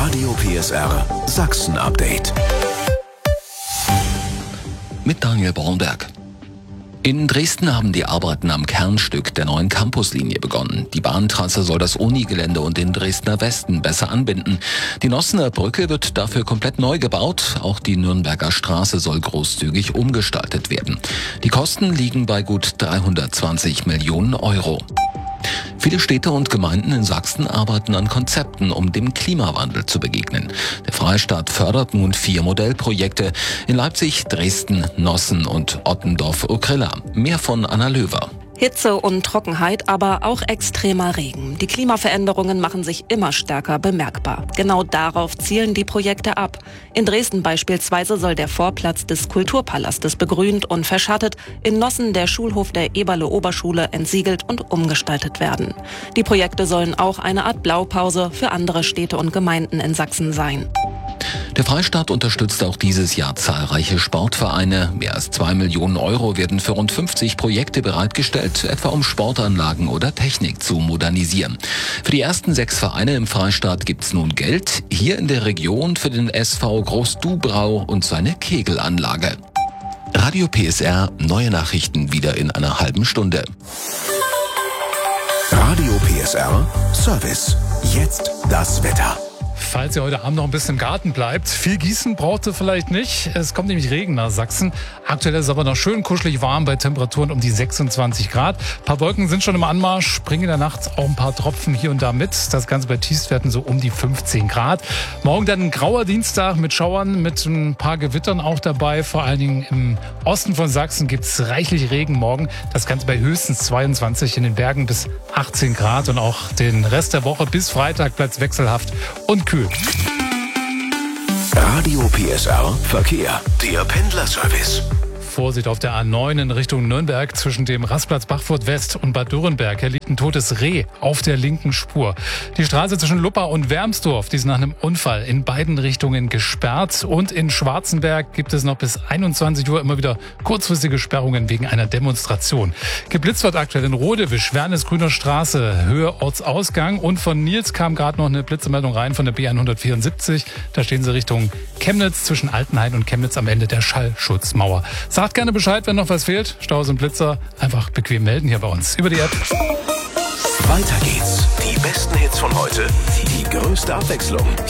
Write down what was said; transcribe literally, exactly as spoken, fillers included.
Radio P S R Sachsen-Update. Mit Daniel Bornberg. In Dresden haben die Arbeiten am Kernstück der neuen Campuslinie begonnen. Die Bahntrasse soll das Unigelände und den Dresdner Westen besser anbinden. Die Nossener Brücke wird dafür komplett neu gebaut. Auch die Nürnberger Straße soll großzügig umgestaltet werden. Die Kosten liegen bei gut dreihundertzwanzig Millionen Euro. Viele Städte und Gemeinden in Sachsen arbeiten an Konzepten, um dem Klimawandel zu begegnen. Der Freistaat fördert nun vier Modellprojekte in Leipzig, Dresden, Nossen und Ottendorf-Okrilla. Mehr von Anna Löwer. Hitze und Trockenheit, aber auch extremer Regen. Die Klimaveränderungen machen sich immer stärker bemerkbar. Genau darauf zielen die Projekte ab. In Dresden beispielsweise soll der Vorplatz des Kulturpalastes begrünt und verschattet, in Nossen der Schulhof der Eberle-Oberschule entsiegelt und umgestaltet werden. Die Projekte sollen auch eine Art Blaupause für andere Städte und Gemeinden in Sachsen sein. Der Freistaat unterstützt auch dieses Jahr zahlreiche Sportvereine. Mehr als zwei Millionen Euro werden für rund fünfzig Projekte bereitgestellt, etwa um Sportanlagen oder Technik zu modernisieren. Für die ersten sechs Vereine im Freistaat gibt's nun Geld. Hier in der Region für den S V Groß-Dubrau und seine Kegelanlage. Radio P S R, neue Nachrichten wieder in einer halben Stunde. Radio P S R Service. Jetzt das Wetter. Falls ihr heute Abend noch ein bisschen im Garten bleibt, viel gießen braucht ihr vielleicht nicht. Es kommt nämlich Regen nach Sachsen. Aktuell ist es aber noch schön kuschelig warm bei Temperaturen um die sechsundzwanzig Grad. Ein paar Wolken sind schon im Anmarsch, bringen in der Nacht auch ein paar Tropfen hier und da mit. Das Ganze bei Tiefstwerten so um die fünfzehn Grad. Morgen dann ein grauer Dienstag mit Schauern, mit ein paar Gewittern auch dabei. Vor allen Dingen im Osten von Sachsen gibt es reichlich Regen morgen. Das Ganze bei höchstens zweiundzwanzig, in den Bergen bis achtzehn Grad. Und auch den Rest der Woche bis Freitag bleibt es wechselhaft und kühl. Radio P S R Verkehr. Der Pendlerservice. Vorsicht auf der A neun in Richtung Nürnberg zwischen dem Rastplatz Bachfurt West und Bad Dürrenberg. Hier liegt ein totes Reh auf der linken Spur. Die Straße zwischen Luppa und Wermsdorf, die ist nach einem Unfall in beiden Richtungen gesperrt. Und in Schwarzenberg gibt es noch bis einundzwanzig Uhr immer wieder kurzfristige Sperrungen wegen einer Demonstration. Geblitzt wird aktuell in Rodewisch, Wernesgrüner Straße, Höhe Ortsausgang. Und von Nils kam gerade noch eine Blitzemeldung rein von der B hundertvierundsiebzig. Da stehen sie Richtung Chemnitz zwischen Altenhain und Chemnitz am Ende der Schallschutzmauer. Sagt gerne Bescheid, wenn noch was fehlt. Staus und Blitzer, einfach bequem melden hier bei uns über die App. Weiter geht's. Die besten Hits von heute, die größte Abwechslung.